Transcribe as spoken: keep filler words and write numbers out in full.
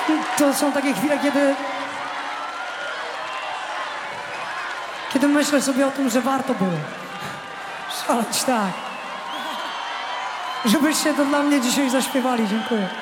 To są takie chwile, kiedy... Kiedy myślę sobie o tym, że warto było szaleć tak. Żebyście to dla mnie dzisiaj zaśpiewali. Dziękuję.